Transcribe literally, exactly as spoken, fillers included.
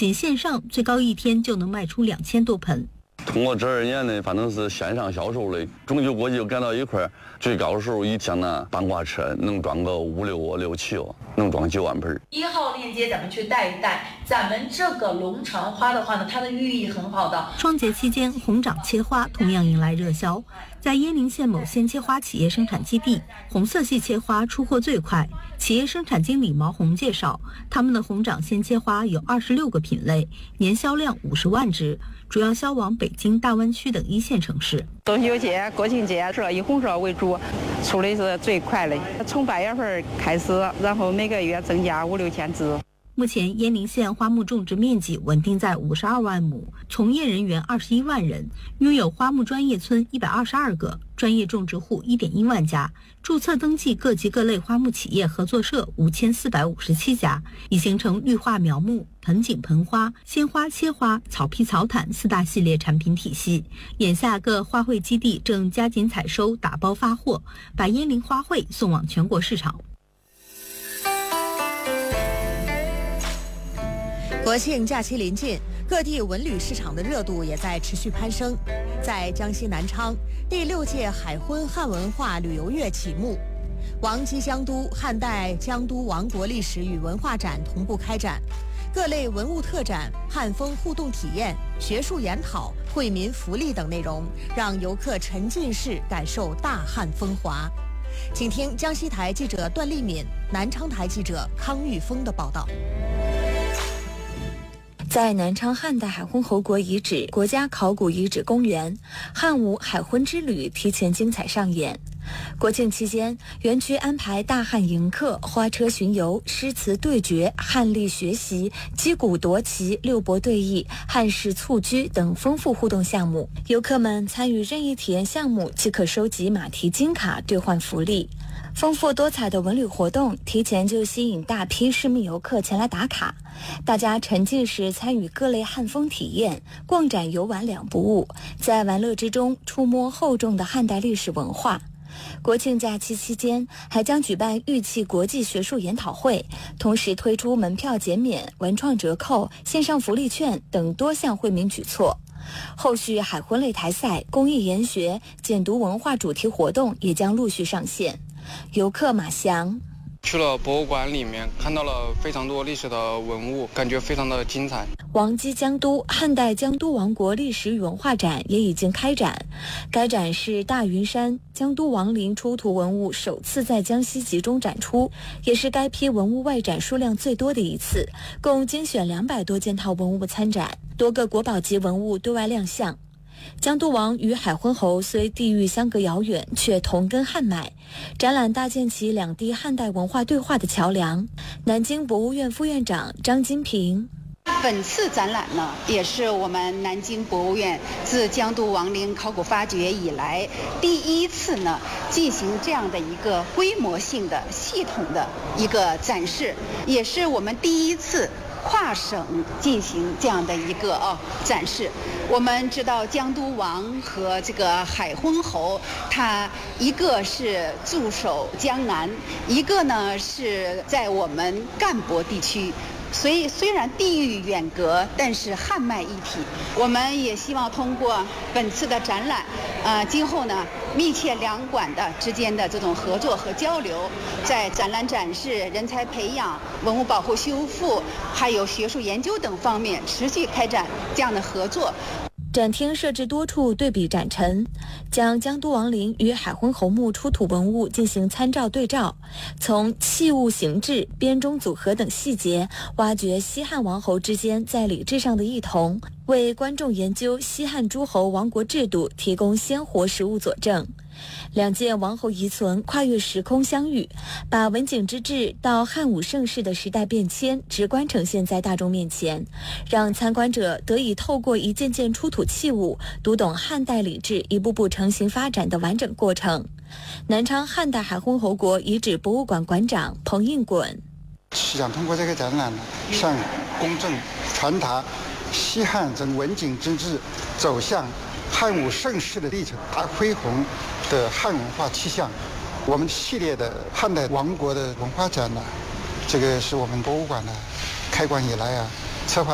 仅线上最高一天就能卖出两千多盆。 通过这二年呢，反正是线上销售的，中秋国际赶到一块，最高时候一天呢，半挂车能装个五六个、六七个，能装九万盆。 一号链接咱们去带一带，咱们这个龙长花的话呢，它的寓意很好的。 双节期间，红掌切花同样迎来热销。在鄢陵县某鲜切花企业生产基地，红色系切花出货最快。企业生产经理毛红介绍，他们的红掌鲜切花有二十六个品类，年销量五十万只，主要销往北京、大湾区等一线城市。 中秋节、国庆节是以红色为主，出的是最快的。从八月份开始，然后每个月增加五六千只。 目前，鄢陵县花木种植面积稳定在五十二万亩，从业人员二十一万人，拥有花木专业村一百二十二个，专业种植户一点一万家，注册登记各级各类花木企业合作社五千四百五十七家，已形成绿化苗木、盆景盆花、鲜花切花、草坯草毯四大系列产品体系。眼下各花卉基地正加紧采收、打包发货，把鄢陵花卉送往全国市场。 国庆假期临近，各地文旅市场的热度也在持续攀升。在江西南昌，第六届海昏汉文化旅游月启幕，王姬江都汉代江都王国历史与文化展同步开展，各类文物特展、汉风互动体验、学术研讨、惠民福利等内容，让游客沉浸式感受大汉风华。请听江西台记者段丽敏、南昌台记者康玉峰的报道。 在南昌汉代海昏侯国遗址国家考古遗址公园，汉武海昏之旅提前精彩上演。国庆期间，园区安排大汉迎客、花车巡游、诗词对决、汉历学习、击鼓夺旗、六博对弈、汉式蹴鞠等丰富互动项目。游客们参与任意体验项目即可收集马蹄金卡兑换福利。丰富多彩的文旅活动提前就吸引大批市民游客前来打卡，大家沉浸式参与各类汉风体验，逛展游玩两不误，在玩乐之中触摸厚重的汉代历史文化。国庆假期期间还将举办玉器国际学术研讨会，同时推出门票减免、文创折扣、线上福利券等多项惠民举措。后续海昏擂台赛、公益研学、简读文化主题活动也将陆续上线。游客马翔去了博物馆里面，看到了非常多历史的文物，感觉非常的精彩。 王姬江都汉代江都王国历史与文化展也已经开展，该展是大云山江都王陵出土文物首次在江西集中展出，也是该批文物外展数量最多的一次，共精选两百多件套文物参展，多个国宝级文物对外亮相。江都王与海昏侯虽地域相隔遥远，却同根汉脉。展览搭建起两地汉代文化对话的桥梁。南京博物院副院长张金平。 本次展览呢，也是我们南京博物院自江都王陵考古发掘以来第一次呢进行这样的一个规模性的、系统的一个展示，也是我们第一次跨省进行这样的一个啊展示。我们知道江都王和这个海昏侯，他一个是驻守江南，一个呢是在我们赣博地区。所以虽然地域远隔，但是汉脉一体。我们也希望通过本次的展览，呃，今后呢，密切两馆的之间的这种合作和交流，在展览展示、人才培养、文物保护修复，还有学术研究等方面持续开展这样的合作。 展厅设置多处对比展陈，将江都王陵与海昏侯墓出土文物进行参照对照，从器物形制、编钟组合等细节，挖掘西汉王侯之间在礼制上的异同，为观众研究西汉诸侯王国制度提供鲜活实物佐证。两件王侯遗存跨越时空相遇，把文景之治到汉武盛世的时代变迁直观呈现在大众面前，让参观者得以透过一件件出土器物，读懂汉代礼制一步步成型发展的完整过程。南昌汉代海昏侯国遗址博物馆馆长彭应滚想通过这个展览呢，向公众传达西汉从文景之治走向汉武盛世的历程，大恢宏的汉文化气象。我们系列的汉代王国的文化展呢，这个是我们博物馆呢开馆以来啊策划